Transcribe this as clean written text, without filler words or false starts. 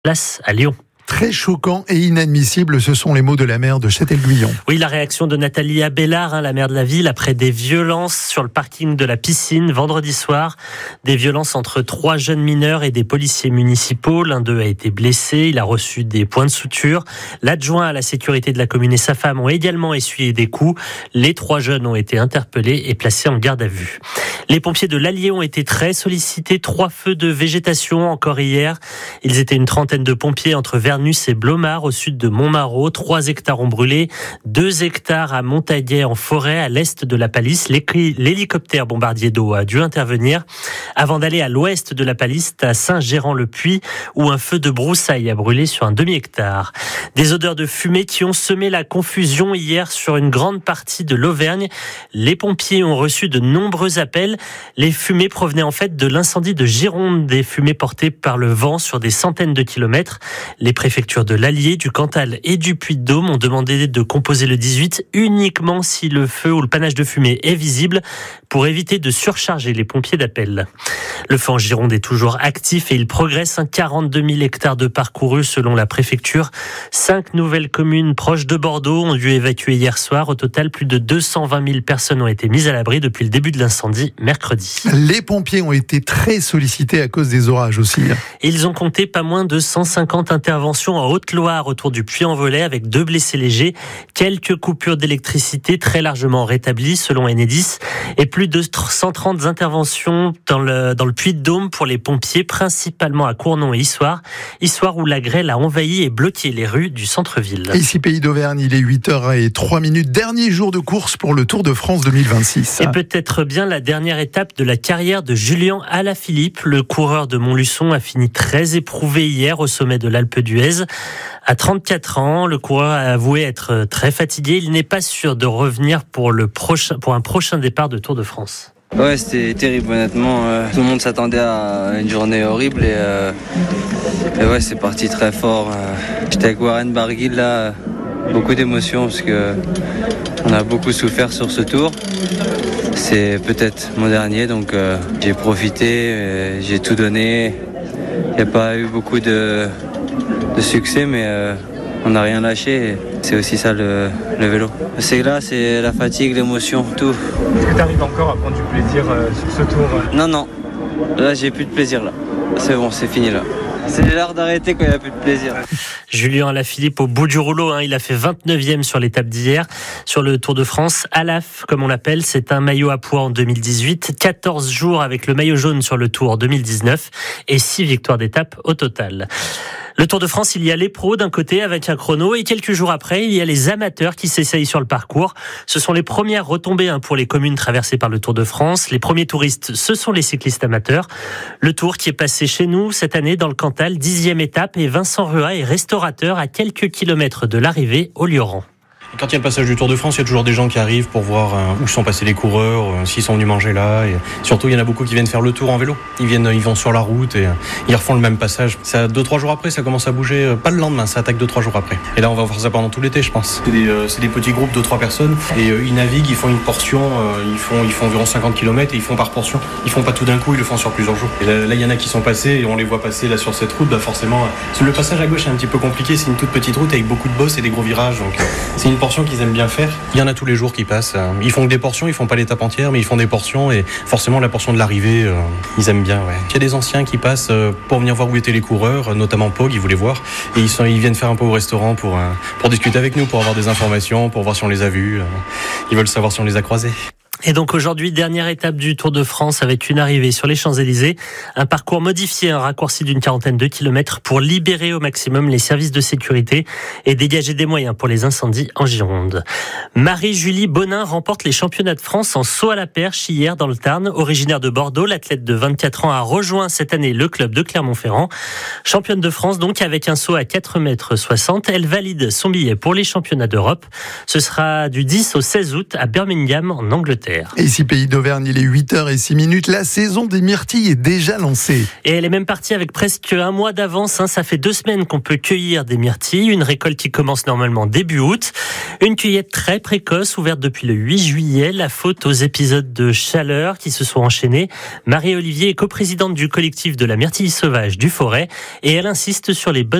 Place à Lyon. Très choquant et inadmissible, ce sont les mots de la maire de Châtel-Guyon. Oui, la réaction de Nathalie Abélard, la maire de la ville, après des violences sur le parking de la piscine vendredi soir. Des violences entre 3 jeunes mineurs et des policiers municipaux. L'un d'eux a été blessé, il a reçu des points de suture. L'adjoint à la sécurité de la commune et sa femme ont également essuyé des coups. Les 3 jeunes ont été interpellés et placés en garde à vue. Les pompiers de l'Allier ont été très sollicités. 3 feux de végétation encore hier. Ils étaient une trentaine de pompiers entre Vernus et Blomard, au sud de Montmarault. 3 hectares ont brûlé, 2 hectares à Montaguet en forêt, à l'est de la Palisse. L'hélicoptère bombardier d'eau a dû intervenir avant d'aller à l'ouest de la Palisse, à Saint-Gérand-le-Puy, où un feu de broussailles a brûlé sur un demi-hectare. Des odeurs de fumée qui ont semé la confusion hier sur une grande partie de l'Auvergne. Les pompiers ont reçu de nombreux appels. Les fumées provenaient en fait de l'incendie de Gironde, des fumées portées par le vent sur des centaines de kilomètres. Les préfectures de l'Allier, du Cantal et du Puy-de-Dôme ont demandé de composer le 18 uniquement si le feu ou le panache de fumée est visible pour éviter de surcharger les pompiers d'appel. Le feu en Gironde est toujours actif et il progresse. 42 000 hectares de parcourus selon la préfecture. 5 nouvelles communes proches de Bordeaux ont dû évacuer hier soir. Au total, plus de 220 000 personnes ont été mises à l'abri depuis le début de l'incendie mercredi. Les pompiers ont été très sollicités à cause des orages aussi. Ils ont compté pas moins de 150 interventions en Haute-Loire autour du Puy-en-Velay avec 2 blessés légers, quelques coupures d'électricité très largement rétablies selon Enedis et plus de 130 interventions dans le Puy-de-Dôme pour les pompiers, principalement à Cournon et Issoire où la grêle a envahi et bloqué les rues du centre-ville. Ici Pays d'Auvergne, il est 8h03, dernier jour de course pour le Tour de France 2026. Et peut-être bien la dernière étape de la carrière de Julien Alaphilippe. Le coureur de Montluçon a fini très éprouvé hier au sommet de l'Alpe d'Huez. À 34 ans, le coureur a avoué être très fatigué. Il n'est pas sûr de revenir pour un prochain départ de Tour de France. Ouais, c'était terrible honnêtement. Tout le monde s'attendait à une journée horrible et ouais, c'est parti très fort. J'étais avec Warren Barguil là, beaucoup d'émotions parce que on a beaucoup souffert sur ce tour. C'est peut-être mon dernier, donc j'ai profité, j'ai tout donné. Il n'y a pas eu beaucoup de succès, mais on n'a rien lâché. C'est aussi ça le vélo. C'est là, c'est la fatigue, l'émotion, tout. Est-ce que tu arrives encore à prendre du plaisir sur ce tour ? Non. Là, j'ai plus de plaisir là. C'est bon, c'est fini là. C'est l'heure d'arrêter quand il n'y a plus de plaisir. Julien Alaphilippe au bout du rouleau, il a fait 29e sur l'étape d'hier, sur le Tour de France. Alaf, comme on l'appelle, c'est un maillot à pois en 2018, 14 jours avec le maillot jaune sur le Tour 2019 et 6 victoires d'étape au total. Le Tour de France, il y a les pros d'un côté avec un chrono et quelques jours après, il y a les amateurs qui s'essayent sur le parcours. Ce sont les premières retombées pour les communes traversées par le Tour de France. Les premiers touristes, ce sont les cyclistes amateurs. Le Tour qui est passé chez nous cette année dans le Cantal, 10e étape et Vincent Rua est restaurateur à quelques kilomètres de l'arrivée au Lioran. Quand il y a le passage du Tour de France, il y a toujours des gens qui arrivent pour voir où sont passés les coureurs, s'ils sont venus manger là. Et surtout, il y en a beaucoup qui viennent faire le tour en vélo. Ils vont sur la route et ils refont le même passage. Ça, 2-3 jours après, ça commence à bouger. Pas le lendemain, ça attaque 2-3 jours après. Et là, on va voir ça pendant tout l'été, je pense. C'est des petits groupes de 3 personnes et ils naviguent, ils font une portion, ils font environ 50 km et ils font par portion. Ils font pas tout d'un coup, ils le font sur plusieurs jours. Et là, il y en a qui sont passés et on les voit passer là sur cette route. Forcément, le passage à gauche est un petit peu compliqué. C'est une toute petite route avec beaucoup de bosses et des gros virages. Donc, c'est une portion qu'ils aiment bien faire. Il y en a tous les jours qui passent. Ils font que des portions, ils font pas l'étape entière, mais ils font des portions et forcément la portion de l'arrivée, ils aiment bien. Ouais. Il y a des anciens qui passent pour venir voir où étaient les coureurs, notamment Pog, ils voulaient voir, et ils viennent faire un peu au restaurant pour discuter avec nous, pour avoir des informations, pour voir si on les a vus. Ils veulent savoir si on les a croisés. Et donc aujourd'hui, dernière étape du Tour de France avec une arrivée sur les Champs-Élysées. Un parcours modifié, un raccourci d'une quarantaine de kilomètres pour libérer au maximum les services de sécurité et dégager des moyens pour les incendies en Gironde. Marie-Julie Bonin remporte les championnats de France en saut à la perche hier dans le Tarn. Originaire de Bordeaux, l'athlète de 24 ans a rejoint cette année le club de Clermont-Ferrand. Championne de France donc avec un saut à 4,60 m. Elle valide son billet pour les championnats d'Europe. Ce sera du 10 au 16 août à Birmingham en Angleterre. Claire. Et ici, Pays d'Auvergne, il est 8h06. La saison des myrtilles est déjà lancée. Et elle est même partie avec presque un mois d'avance. Ça fait 2 semaines qu'on peut cueillir des myrtilles. Une récolte qui commence normalement début août. Une cueillette très précoce, ouverte depuis le 8 juillet. La faute aux épisodes de chaleur qui se sont enchaînés. Marie-Olivier est coprésidente du collectif de la myrtille sauvage du Forêt. Et elle insiste sur les bonnes